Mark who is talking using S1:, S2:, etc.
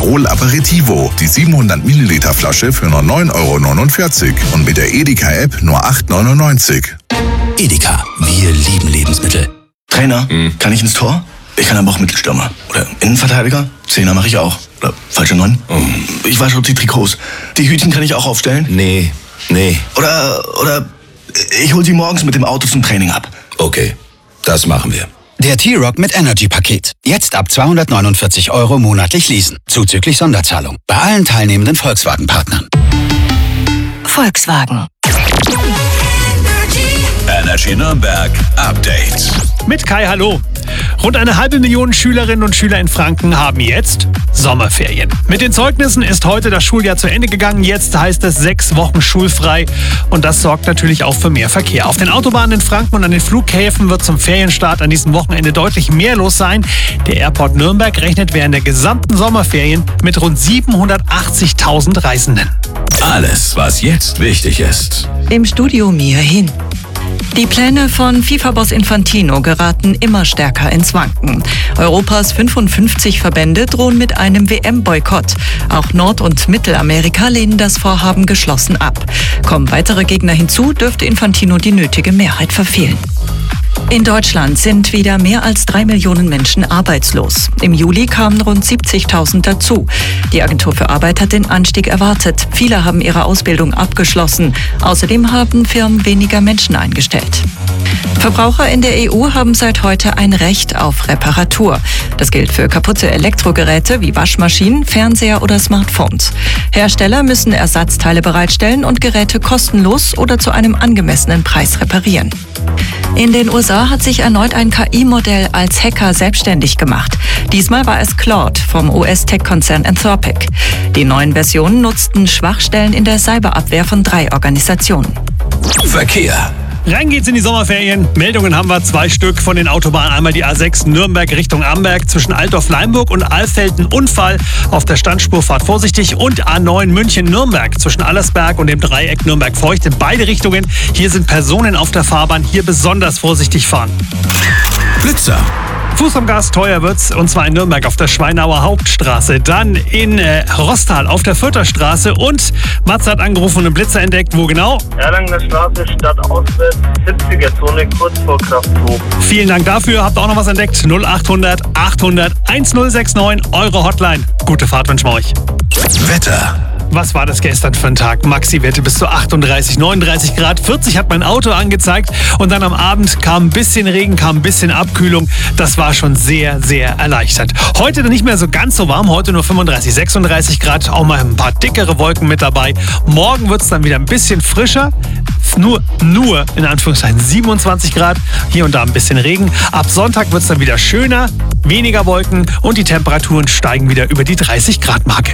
S1: Aperol Aperitivo. Die 700 Milliliter Flasche für nur 9,49 € und mit der Edeka-App nur 8,99 €.
S2: Edeka, wir lieben Lebensmittel.
S3: Trainer, kann ich ins Tor? Ich kann aber auch Mittelstürmer. Oder Innenverteidiger? Zehner mache ich auch. Oder falsche 9? Ich wasche die Trikots. Die Hütchen kann ich auch aufstellen?
S2: Nee.
S3: Oder ich hol sie morgens mit dem Auto zum Training ab.
S2: Okay, das machen wir.
S4: Der T-Rock mit Energy-Paket. Jetzt ab 249 € monatlich leasen. Zuzüglich Sonderzahlung. Bei allen teilnehmenden Volkswagen-Partnern.
S5: Volkswagen.
S6: Energy Nürnberg Update.
S7: Mit Kai, hallo. Rund 500.000 Schülerinnen und Schüler in Franken haben jetzt Sommerferien. Mit den Zeugnissen ist heute das Schuljahr zu Ende gegangen. Jetzt heißt es 6 Wochen schulfrei. Und das sorgt natürlich auch für mehr Verkehr. Auf den Autobahnen in Franken und an den Flughäfen wird zum Ferienstart an diesem Wochenende deutlich mehr los sein. Der Airport Nürnberg rechnet während der gesamten Sommerferien mit rund 780.000 Reisenden.
S6: Alles, was jetzt wichtig ist.
S5: Im Studio Mia Hin. Die Pläne von FIFA-Boss Infantino geraten immer stärker ins Wanken. Europas 55 Verbände drohen mit einem WM-Boykott. Auch Nord- und Mittelamerika lehnen das Vorhaben geschlossen ab. Kommen weitere Gegner hinzu, dürfte Infantino die nötige Mehrheit verfehlen. In Deutschland sind wieder mehr als 3 Millionen Menschen arbeitslos. Im Juli kamen rund 70.000 dazu. Die Agentur für Arbeit hat den Anstieg erwartet. Viele haben ihre Ausbildung abgeschlossen. Außerdem haben Firmen weniger Menschen eingestellt. Verbraucher in der EU haben seit heute ein Recht auf Reparatur. Das gilt für kaputte Elektrogeräte wie Waschmaschinen, Fernseher oder Smartphones. Hersteller müssen Ersatzteile bereitstellen und Geräte kostenlos oder zu einem angemessenen Preis reparieren. In den USA hat sich erneut ein KI-Modell als Hacker selbstständig gemacht. Diesmal war es Claude vom US-Tech-Konzern Anthropic. Die neuen Versionen nutzten Schwachstellen in der Cyberabwehr von 3 Organisationen.
S6: Verkehr.
S7: Rein geht's in die Sommerferien. Meldungen haben wir 2 Stück von den Autobahnen. Einmal die A6 Nürnberg Richtung Amberg zwischen Altdorf-Leimburg und Alfelden Unfall. Auf der Standspur fahrt vorsichtig. Und A9 München-Nürnberg zwischen Allersberg und dem Dreieck Nürnberg-Feucht in beide Richtungen. Hier sind Personen auf der Fahrbahn. Hier besonders vorsichtig fahren.
S6: Blitzer.
S7: Fuß am Gas, teuer wird's, und zwar in Nürnberg auf der Schweinauer Hauptstraße, dann in Rostal auf der Fürther Straße und Matze hat angerufen und einen Blitzer entdeckt. Wo genau?
S8: Erlanger Straße, stadtauswärts, 70er Zone, kurz vor Krafthof.
S7: Vielen Dank dafür, habt ihr auch noch was entdeckt? 0800 800 1069, eure Hotline. Gute Fahrt wünschen wir euch.
S6: Wetter.
S7: Was war das gestern für ein Tag? Maxi-Werte bis zu 38, 39 Grad, 40 hat mein Auto angezeigt und dann am Abend kam ein bisschen Regen, kam ein bisschen Abkühlung. Das war schon sehr, sehr erleichtert. Heute nicht mehr so ganz so warm, heute nur 35, 36 Grad, auch mal ein paar dickere Wolken mit dabei. Morgen wird es dann wieder ein bisschen frischer, nur in Anführungszeichen 27 Grad, hier und da ein bisschen Regen. Ab Sonntag wird es dann wieder schöner, weniger Wolken und die Temperaturen steigen wieder über die 30 Grad Marke.